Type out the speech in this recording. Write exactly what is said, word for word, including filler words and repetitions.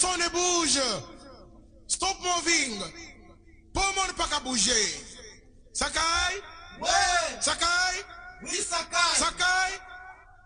personne ne bouge. Stop moving. Pas le monde pas qu'à bouger. Sakai? Ouais. Sakai? Oui, Sakai. Sakai?